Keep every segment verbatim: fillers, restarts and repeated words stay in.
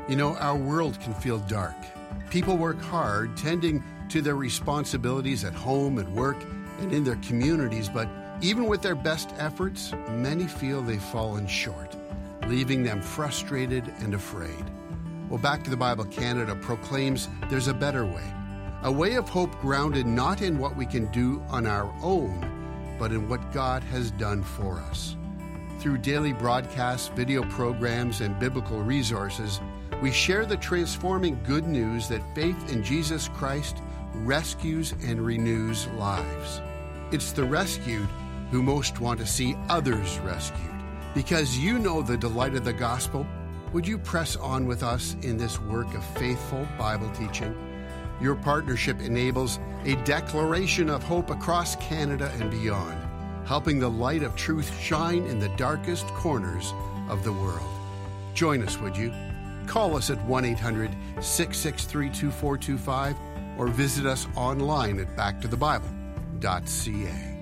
You know, our world can feel dark. People work hard, tending to their responsibilities at home and work and in their communities, but even with their best efforts, many feel they've fallen short, leaving them frustrated and afraid. Well, Back to the Bible Canada proclaims there's a better way, a way of hope grounded not in what we can do on our own, but in what God has done for us. Through daily broadcasts, video programs, and biblical resources, we share the transforming good news that faith in Jesus Christ rescues and renews lives. It's the rescued who most want to see others rescued. Because you know the delight of the gospel, would you press on with us in this work of faithful Bible teaching? Your partnership enables a declaration of hope across Canada and beyond, helping the light of truth shine in the darkest corners of the world. Join us, would you? Call us at one eight hundred, six six three, two four two five or visit us online at back to the bible dot c a.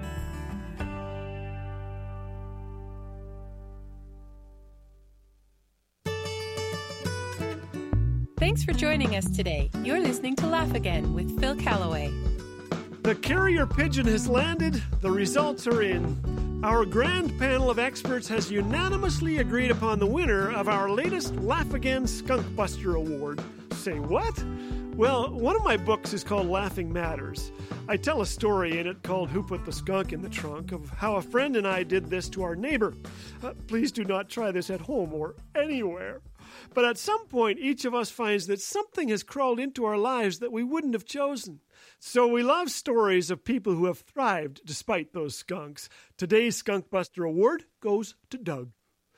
Thanks for joining us today. You're listening to Laugh Again with Phil Callaway. The carrier pigeon has landed. The results are in. Our grand panel of experts has unanimously agreed upon the winner of our latest Laugh Again Skunk Buster Award. Say what? Well, one of my books is called Laughing Matters. I tell a story in it called Who Put the Skunk in the Trunk of how a friend and I did this to our neighbor. Uh, please do not try this at home or anywhere. But at some point, each of us finds that something has crawled into our lives that we wouldn't have chosen. So we love stories of people who have thrived despite those skunks. Today's Skunk Buster Award goes to Doug.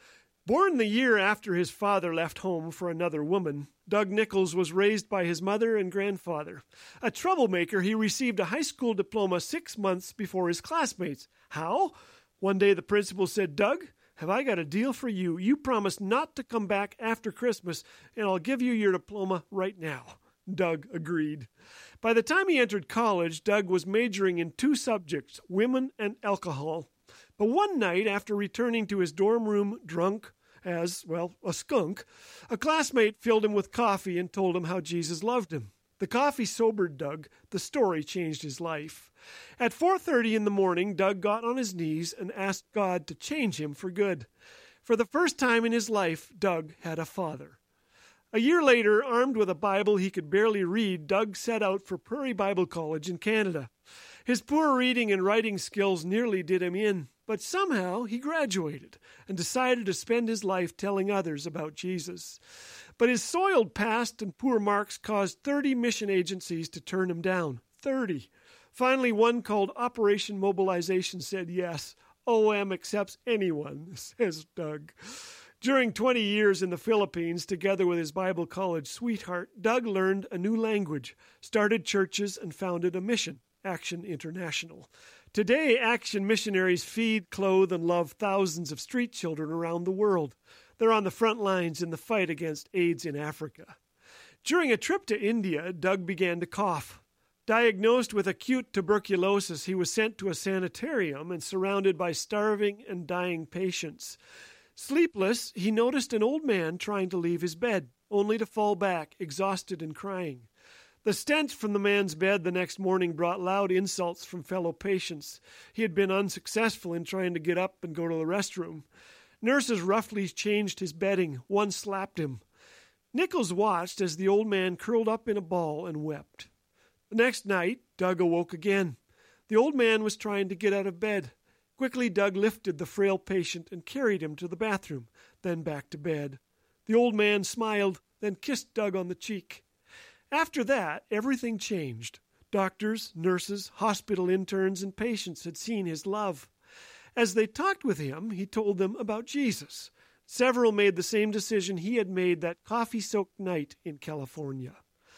Born the year after his father left home for another woman, Doug Nichols was raised by his mother and grandfather. A troublemaker, he received a high school diploma six months before his classmates. How? One day the principal said, "Doug, have I got a deal for you. You promise not to come back after Christmas, and I'll give you your diploma right now." Doug agreed. By the time he entered college, Doug was majoring in two subjects, women and alcohol. But one night, after returning to his dorm room drunk as, well, a skunk, a classmate filled him with coffee and told him how Jesus loved him. The coffee sobered Doug. The story changed his life. At four thirty in the morning, Doug got on his knees and asked God to change him for good. For the first time in his life, Doug had a father. A year later, armed with a Bible he could barely read, Doug set out for Prairie Bible College in Canada. His poor reading and writing skills nearly did him in, but somehow he graduated and decided to spend his life telling others about Jesus. But his soiled past and poor marks caused thirty mission agencies to turn him down. thirty. Finally, one called Operation Mobilization said yes. O M accepts anyone, says Doug. During twenty years in the Philippines, together with his Bible college sweetheart, Doug learned a new language, started churches, and founded a mission, Action International. Today, Action missionaries feed, clothe, and love thousands of street children around the world. They're on the front lines in the fight against AIDS in Africa. During a trip to India, Doug began to cough. Diagnosed with acute tuberculosis, he was sent to a sanitarium and surrounded by starving and dying patients. Sleepless, he noticed an old man trying to leave his bed, only to fall back, exhausted and crying. The stench from the man's bed the next morning brought loud insults from fellow patients. He had been unsuccessful in trying to get up and go to the restroom. Nurses roughly changed his bedding. One slapped him. Nichols watched as the old man curled up in a ball and wept. The next night, Doug awoke again. The old man was trying to get out of bed. Quickly, Doug lifted the frail patient and carried him to the bathroom, then back to bed. The old man smiled, then kissed Doug on the cheek. After that, everything changed. Doctors, nurses, hospital interns, and patients had seen his love. As they talked with him, he told them about Jesus. Several made the same decision he had made that coffee-soaked night in California.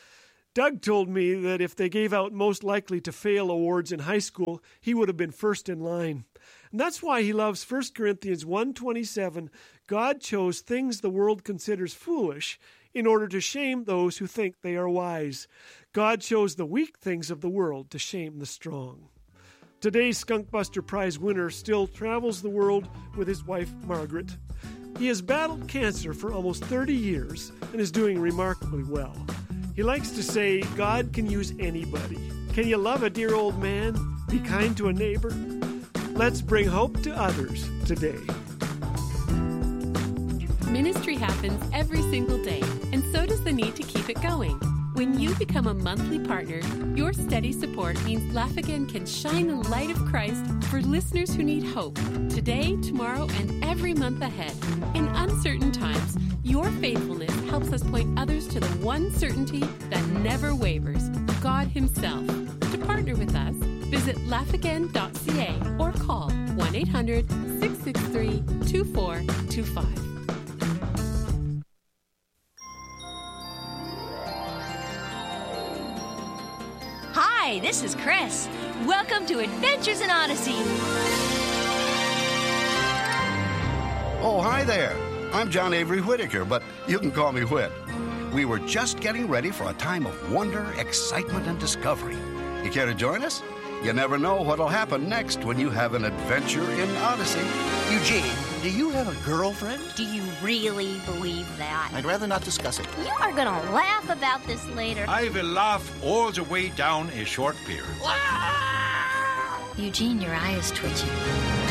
Doug told me that if they gave out most likely to fail awards in high school, he would have been first in line. And that's why he loves First Corinthians one twenty-seven. God chose things the world considers foolish in order to shame those who think they are wise. God chose the weak things of the world to shame the strong. Today's Skunk Buster Prize winner still travels the world with his wife, Margaret. He has battled cancer for almost thirty years and is doing remarkably well. He likes to say, God can use anybody. Can you love a dear old man? Be kind to a neighbor? Let's bring hope to others today. Ministry happens every single day, and so does the need to keep it going. When you become a monthly partner, your steady support means Laugh Again can shine the light of Christ for listeners who need hope today, tomorrow, and every month ahead. In uncertain times, your faithfulness helps us point others to the one certainty that never wavers, God Himself. To partner with us, visit laugh again dot c a or call one eight hundred, six six three, two four two five. Hi, this is Chris. Welcome to Adventures in Odyssey. Oh, hi there. I'm John Avery Whitaker, but you can call me Whit. We were just getting ready for a time of wonder, excitement, and discovery. You care to join us? You never know what'll happen next when you have an adventure in Odyssey. Eugene, do you have a girlfriend? Do you really believe that? I'd rather not discuss it. You are going to laugh about this later. I will laugh all the way down a short period. Eugene, your eye is twitching.